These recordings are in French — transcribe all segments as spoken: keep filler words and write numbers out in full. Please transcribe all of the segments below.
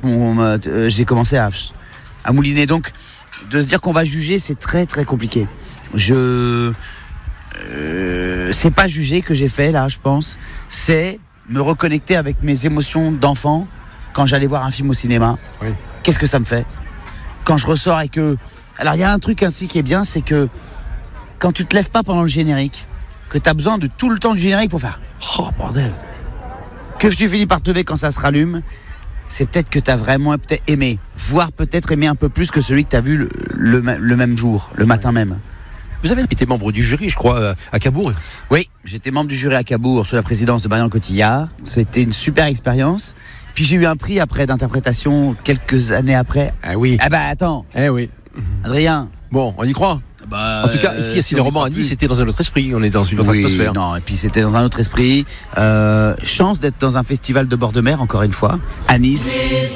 mon, euh, j'ai commencé à, à mouliner. Donc, de se dire qu'on va juger, c'est très très compliqué. Je, euh, c'est pas juger que j'ai fait là, je pense. C'est me reconnecter avec mes émotions d'enfant quand j'allais voir un film au cinéma. Oui. Qu'est-ce que ça me fait quand je ressors et que... Alors, il y a un truc ainsi qui est bien, c'est que quand tu te lèves pas pendant le générique, que tu as besoin de tout le temps du générique pour faire « Oh, bordel !» Que tu finis par te lever quand ça se rallume, c'est peut-être que tu as vraiment peut-être aimé, voire peut-être aimé un peu plus que celui que tu as vu le, le, le même jour, le matin même. Vous avez été membre du jury, je crois, à Cabourg. Oui, j'étais membre du jury à Cabourg sous la présidence de Marion Cotillard. C'était une super expérience. Puis j'ai eu un prix après d'interprétation quelques années après. Ah oui. Ah bah attends. Eh oui. Adrien. Bon, on y croit. Bah, en tout cas, ici, à Ciné-Roman à Nice, c'était dans un autre esprit. On est dans une autre oui, atmosphère. Non, et puis c'était dans un autre esprit. Euh, chance d'être dans un festival de bord de mer, encore une fois, à Nice.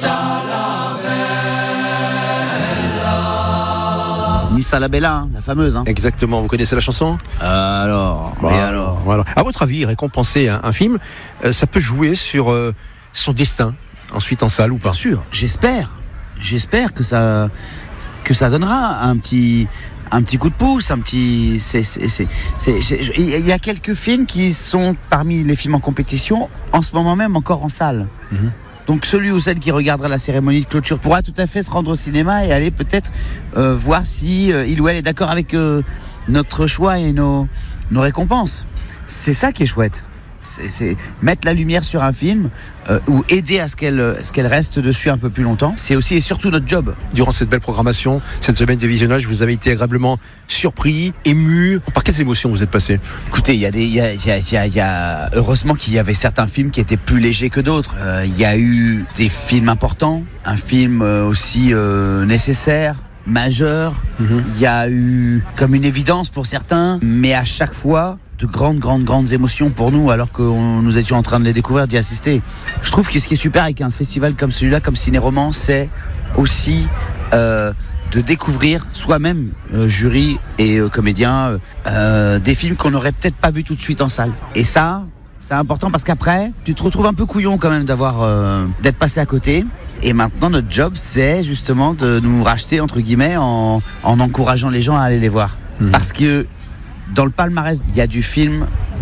Nice à la Bella, hein, la fameuse. Hein. Exactement. Vous connaissez la chanson ? euh, Alors, bon, et alors voilà. À votre avis, récompenser un, un film, euh, ça peut jouer sur euh, son destin, ensuite en salle ou pas ? Bien sûr. J'espère. J'espère que ça, que ça donnera un petit... un petit coup de pouce, un petit... C'est, c'est, c'est, c'est, c'est... Il y a quelques films qui sont parmi les films en compétition, en ce moment même encore en salle. Mm-hmm. Donc celui ou celle qui regardera la cérémonie de clôture pourra tout à fait se rendre au cinéma et aller peut-être euh, voir si euh, il ou elle est d'accord avec euh, notre choix et nos, nos récompenses. C'est ça qui est chouette. C'est, c'est mettre la lumière sur un film euh, ou aider à ce qu'elle, à ce qu'elle reste dessus un peu plus longtemps. C'est aussi et surtout notre job. Durant cette belle programmation, cette semaine de visionnage, vous avez été agréablement surpris, ému. Par quelles émotions vous êtes passé ? Écoutez, il y a des, il y a, il y a, il y a, il y a heureusement qu'il y avait certains films qui étaient plus légers que d'autres. Euh, il y a eu des films importants, un film aussi euh, nécessaire. Majeur, mm-hmm. Il y a eu comme une évidence pour certains, mais à chaque fois de grandes, grandes, grandes émotions pour nous, alors que on, nous étions en train de les découvrir, d'y assister. Je trouve que ce qui est super avec un festival comme celui-là, comme Ciné-Roman, c'est aussi euh, de découvrir soi-même, euh, jury et euh, comédien, euh, des films qu'on n'aurait peut-être pas vus tout de suite en salle. Et ça, c'est important parce qu'après, tu te retrouves un peu couillon quand même d'avoir, euh, d'être passé à côté. Et maintenant, notre job, c'est justement de nous racheter, entre guillemets, en, en encourageant les gens à aller les voir. Mmh. Parce que dans le palmarès, il y a du film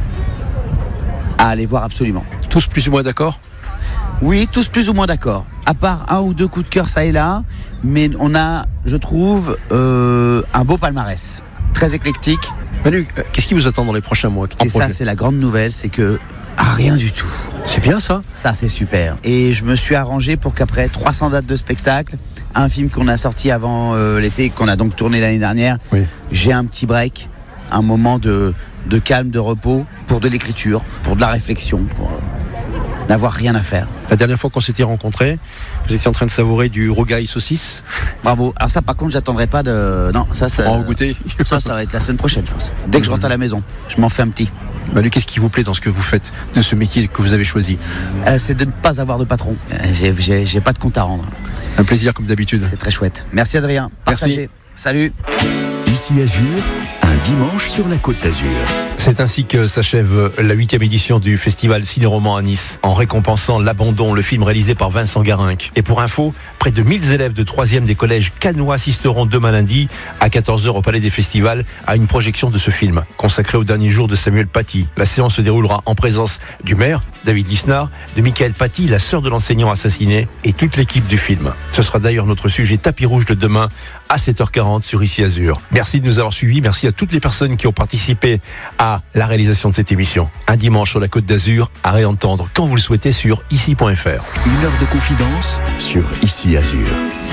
à aller voir absolument. Tous plus ou moins d'accord ? Oui, tous plus ou moins d'accord. À part un ou deux coups de cœur, ça et là. Mais on a, je trouve, euh, un beau palmarès. Très éclectique. Manu, euh, qu'est-ce qui vous attend dans les prochains mois ? Et ça, c'est la grande nouvelle, c'est que ah, rien du tout. C'est bien ça. Ça, c'est super. Et je me suis arrangé pour qu'après trois cents dates de spectacle, un film qu'on a sorti avant euh, l'été, qu'on a donc tourné l'année dernière, oui. J'ai un petit break, un moment de, de calme, de repos, pour de l'écriture, pour de la réflexion, pour euh, n'avoir rien à faire. La dernière fois qu'on s'était rencontrés, vous étiez en train de savourer du rogaille saucisse. Bravo. Alors ça, par contre, j'attendrai pas de... Non, ça, ça... Pour en goûter. Ça, ça va être la semaine prochaine, je pense. Dès que je rentre à la maison, je m'en fais un petit. Manu, qu'est-ce qui vous plaît dans ce que vous faites, de ce métier que vous avez choisi ? euh, C'est de ne pas avoir de patron. Euh, j'ai, j'ai, j'ai pas de compte à rendre. Un plaisir comme d'habitude. C'est très chouette. Merci Adrien. Partagez. Merci. Salut. Ici Azur, un dimanche sur la Côte d'Azur. C'est ainsi que s'achève la huitième édition du Festival Ciné-Roman à Nice, en récompensant L'Abandon, le film réalisé par Vincent Garinck. Et pour info, près de mille élèves de troisième des collèges cannois assisteront demain lundi à quatorze heures au Palais des Festivals à une projection de ce film, consacré au dernier jour de Samuel Paty. La séance se déroulera en présence du maire, David Lisnard, de Michael Paty, la sœur de l'enseignant assassiné, et toute l'équipe du film. Ce sera d'ailleurs notre sujet tapis rouge de demain à sept heures quarante sur Ici Azur. Merci de nous avoir suivis, merci à toutes les personnes qui ont participé à la réalisation de cette émission. Un dimanche sur la Côte d'Azur, à réentendre quand vous le souhaitez sur ici point f r. Une heure de confidence sur Ici Azur.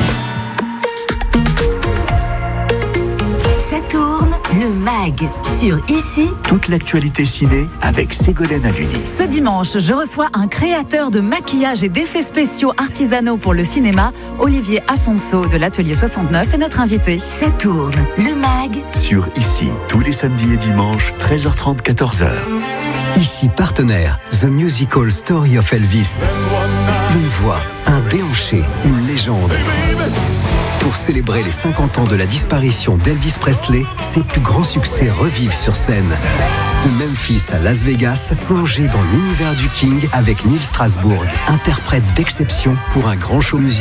Ça tourne, le mag sur Ici. Toute l'actualité ciné avec Ségolène Aluni. Ce dimanche, je reçois un créateur de maquillage et d'effets spéciaux artisanaux pour le cinéma, Olivier Afonso de l'Atelier soixante-neuf est notre invité. Ça tourne, le mag sur Ici, tous les samedis et dimanches, treize heures trente, quatorze heures. Ici partenaire, The Musical Story of Elvis. Une voix, un déhanché, une légende. Pour célébrer les cinquante ans de la disparition d'Elvis Presley, ses plus grands succès revivent sur scène. De Memphis à Las Vegas, plongez dans l'univers du King avec Neil Strasbourg, interprète d'exception pour un grand show musical.